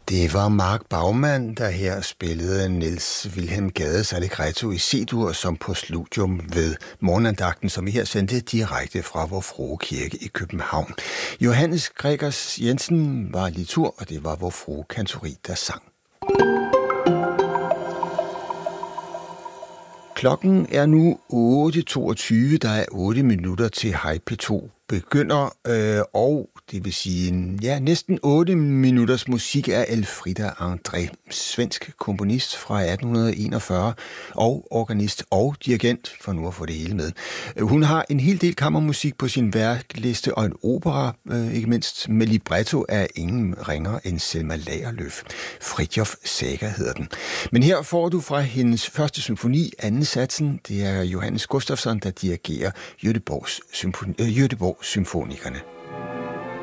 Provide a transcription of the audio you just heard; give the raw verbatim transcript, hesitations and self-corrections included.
Det var Mark Baumann, der her spillede Niels Wilhelm Gades Allegretto i C-dur, som på studium ved morgenandagten, som vi her sendte direkte fra Vor Frue Kirke i København. Johannes Gregers Jensen var litur, og det var Vor Frue Kantori, der sang. Klokken er nu otte toogtyve, der er otte minutter til Hej P to begynder, øh, og det vil sige, ja, næsten otte minutters musik af Elfrida André, svensk komponist fra atten enogfyrre, og organist og dirigent, for nu at få det hele med. Hun har en hel del kammermusik på sin værkliste, og en opera, øh, ikke mindst med libretto af ingen ringer end Selma Lagerlöf. Fridtjof Saga hedder den. Men her får du fra hendes første symfoni, anden satsen, det er Johannes Gustafsson, der dirigerer Göteborgs symfoni, øh, Göteborg Symfonikerne.